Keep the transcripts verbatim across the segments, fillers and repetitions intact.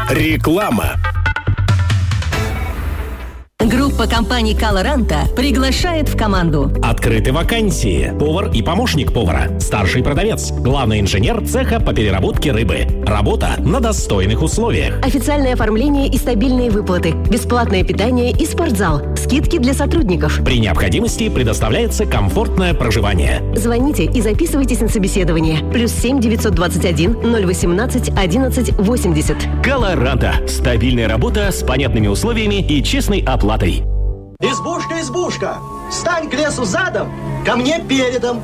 Реклама. Группа компаний «Колоранта» приглашает в команду. Открыты вакансии. Повар и помощник повара. Старший продавец. Главный инженер цеха по переработке рыбы. Работа на достойных условиях. Официальное оформление и стабильные выплаты. Бесплатное питание и спортзал. Скидки для сотрудников. При необходимости предоставляется комфортное проживание. Звоните и записывайтесь на собеседование. Плюс семь девятьсот двадцать один ноль восемнадцать одиннадцать восемьдесят. «Колоранта». Стабильная работа с понятными условиями и честной оплатой. Избушка, избушка, стань к лесу задом, ко мне передом.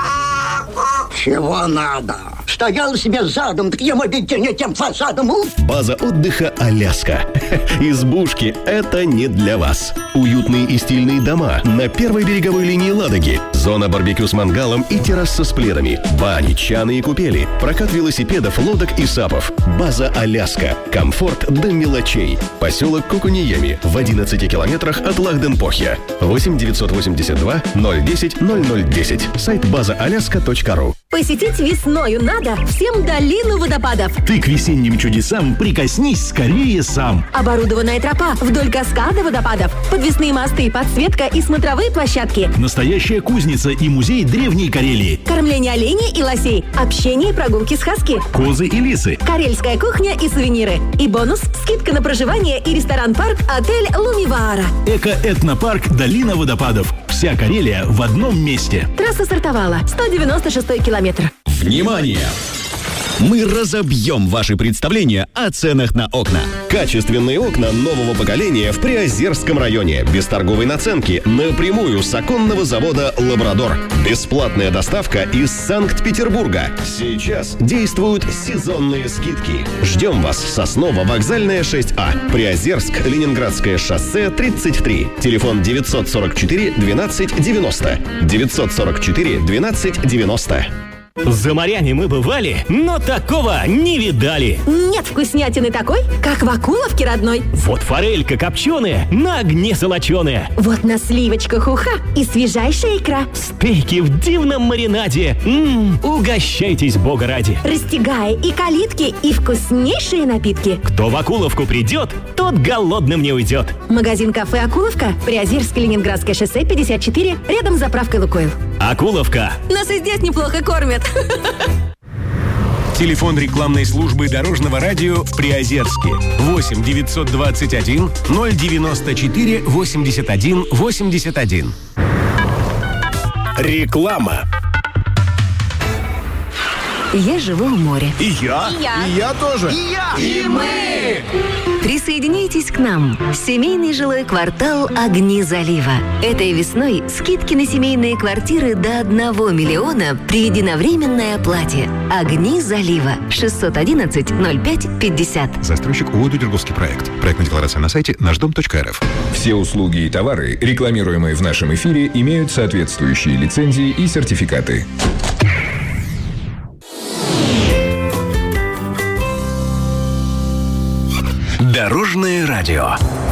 Чего надо? Стоял себе задом, так ему видите не тем фасадом. База отдыха «Аляска». Избушки – это не для вас. Уютные и стильные дома на первой береговой линии Ладоги. Зона барбекю с мангалом и терраса с пледами. Бани, чаны и купели. Прокат велосипедов, лодок и сапов. База «Аляска». Комфорт до мелочей. Поселок Кукуниями в одиннадцати километрах от Лахденпохья. восемь девятьсот восемьдесят два ноль десять ноль ноль десять. Сайт база аляска точка ру. Посетить весною надо всем долину водопадов. Ты к весенним чудесам прикоснись скорее сам. Оборудованная тропа вдоль каскада водопадов, подвесные мосты, подсветка и смотровые площадки. Настоящая кузница и музей древней Карелии. Кормление оленей и лосей, общение и прогулки с хаски. Козы и лисы. Карельская кухня и сувениры. И бонус – скидка на проживание и ресторан-парк отель Лумиваара. Эко-этнопарк «Долина водопадов». Вся Карелия в одном месте. Трасса стартовала. сто девяносто шестой километр. Внимание! Мы разобьем ваши представления о ценах на окна. Качественные окна нового поколения в Приозерском районе. Без торговой наценки. Напрямую с оконного завода «Лабрадор». Бесплатная доставка из Санкт-Петербурга. Сейчас действуют сезонные скидки. Ждем вас. Сосново, Вокзальная, шесть А. Приозерск, Ленинградское шоссе, тридцать три. Телефон девятьсот сорок четыре двенадцать девяносто. девятьсот сорок четыре двенадцать девяносто. За морями мы бывали, но такого не видали. Нет вкуснятины такой, как в Акуловке родной. Вот форелька копченая, на огне золоченая. Вот на сливочках уха и свежайшая икра. Стейки в дивном маринаде. М-м, угощайтесь, Бога ради. Растягая и калитки, и вкуснейшие напитки. Кто в Акуловку придет, тот голодным не уйдет. Магазин-кафе «Акуловка», Приозерское, Ленинградское шоссе, пятьдесят четыре, рядом с заправкой «Лукойл». Акуловка. Нас и здесь неплохо кормят. Телефон рекламной службы Дорожного радио в Приозерске. восемь девятьсот двадцать один ноль девяносто четыре восемьдесят один восемьдесят один. Реклама. Я живу у моря. И я. И я. И я тоже. И я. И мы. Присоединяйтесь к нам. Семейный жилой квартал «Огни залива». Этой весной скидки на семейные квартиры до одного миллиона при единовременной оплате. «Огни залива». шестьсот одиннадцать ноль пять пятьдесят. Застройщик ООО «Дудерговский проект». Проектная декларация на сайте наш дом точка эр эф. Все услуги и товары, рекламируемые в нашем эфире, имеют соответствующие лицензии и сертификаты. Дорожное радио.